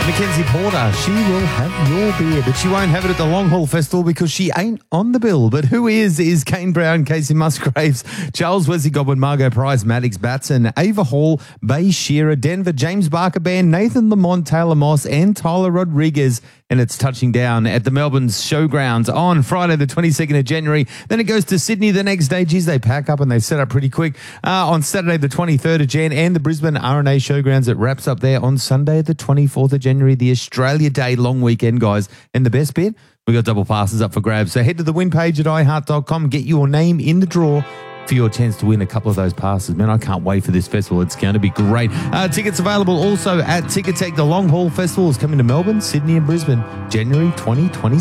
Mackenzie Porter, she will have your beer, but she won't have it at the Long Haul Festival because she ain't on the bill. But who is Kane Brown, Casey Musgraves, Charles Wesley Godwin, Margot Price, Maddox Batson, Ava Hall, Bay Shearer, Denver, James Barker Band, Nathan Lamont, Taylor Moss, and Tyler Rodriguez. And it's touching down at the Melbourne's Showgrounds on Friday, the 22nd of January. Then it goes to Sydney the next day. Geez, they pack up and they set up pretty quick. On Saturday, the 23rd of Jan, and the Brisbane RNA Showgrounds. It wraps up there on Sunday, the 24th of January, the Australia Day long weekend, guys. And the best bit, we got double passes up for grabs. So head to the win page at iheart.com, get your name in the draw for your chance to win a couple of those passes. Man, I can't wait for this festival. It's going to be great. Tickets available also at Ticketek. The Long Haul Festival is coming to Melbourne, Sydney and Brisbane, January 2026.